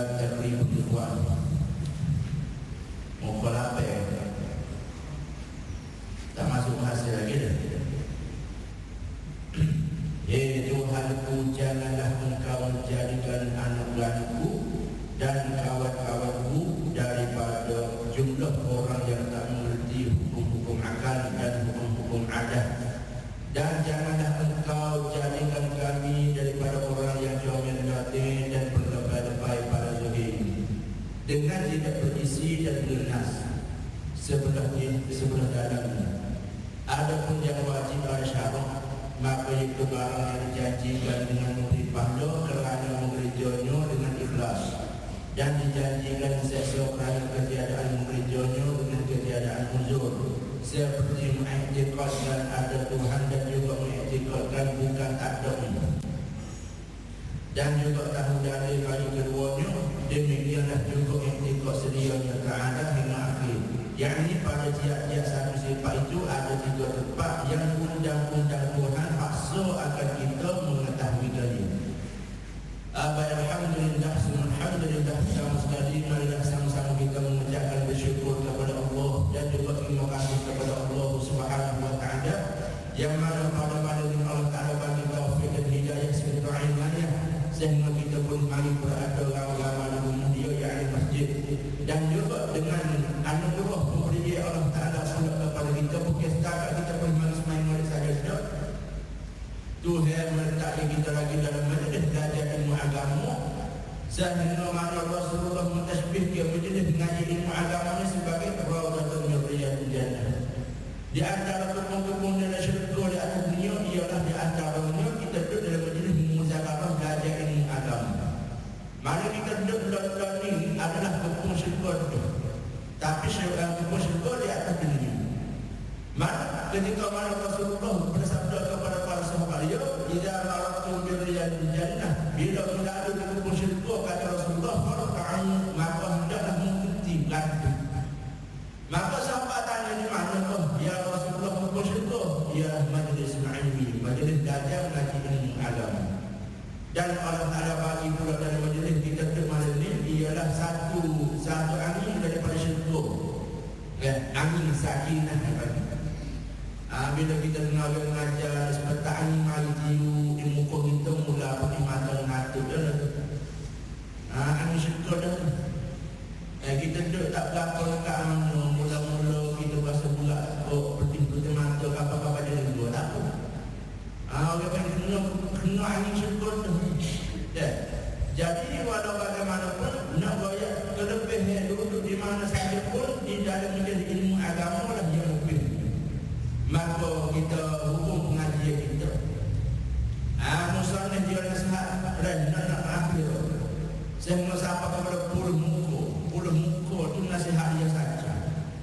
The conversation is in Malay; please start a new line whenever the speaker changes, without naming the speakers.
takribu ikhwan. Mukhalafa tak masuk hasil lagi dah. Tuhanku, janganlah engkau menjadikan anak-anakku dan kawan-kawanku daripada jumlah orang yang tak mengerti hukum-hukum akal dan hukum-hukum adat. Dan janganlah engkau jadikan kami daripada orang yang comel batin dan berlebay-lebay pada zahir, dengan tidak berisi dan lunas sebelah dalamnya. Adapun yang wajib pada syarak, maka itu barang yang dijanjikan dengan memberi pahala kerana mengerjanya dengan ikhlas, dan dijanjikan seksa kerana ketiadaan mengerjanya dengan ketiadaan uzur, seperti mengiktikad dan ada Tuhan dan juga mengiktikadkan bukan tak ada ini. Dan juga tahu dalil kali keduanya, demikianlah juga iktikad sedianya keadaan hingga akhir. Yang ini pada tiap-tiap satu sifat itu ada 3 tempat yang undang-undang Tuhan paksa akan kita mengetahuinya. Alhamdulillah, alhamdulillah, sama sekali marilah sama-sama kita mengucapkan bersyukur kepada Allah dan juga terima kasih kepada Allah Subhanahu wa taala yang mana pada Allah Taala bagi taufik dan hidayah serta ilmiah sehingga kita pun mari berada lama-lama di dia yang masjid, dan juga dengan anugerah pemberi Allah Taala sudah kepada kita, bukan setakat kita pun main-main saja sudah. Tuhan meletakkan kita lagi dalam majlis belajar ilmu agama, sehingga mana Rasulullah mentasbihkan majlis mengaji ilmu agama sebagai rawdatun min riyadil jannah. Di antara kebun-kebun dalam syurga di atas dunia ialah di antaranya kita duduk dalam majlis muzakarah belajar ilmu agama. Mana kita duduk dalam ini adalah kebun syurga itu, tapi kebun syurga di atas dunia. Mana ketika mana Rasulullah bersabda kepada para sahabat dia, "Idza maratu bi riyadil jannah," bila kita ada di kebun syurga, kata Rasulullah, "Farqa'u," maka hendaklah mengikuti belakang. Maka sahabat tanya, di mana tu? Ya Rasulullah, kebun syurga. Ya majlis ilmi, majlis belajar mengaji ilmu agama. Dan Allah Taala bagi pula dalam majlis kita malam ini ialah satu angin daripada syurga. Angin sakinah bagi. Bila kita dengar mengajar seperti angin mari tiup di muka kita mula pakai mata mata dah. Angin syurga dah. Kita duduk tak berapa dekat mana, mula-mula kita rasa pula peti mata apa-apa dia dulu tak apa. Orang panggil kena angin syurga tu. Jadi walau bagaimanapun nak royak kelebih duduk di mana saja pun di dalam menjadi ilmu agama lah yang lebih. Maka kita hukum pengajian kita. Musannif dia nasihat dan nak akhir. Saya siapa kepada puluh muka tu nasihat dia saja.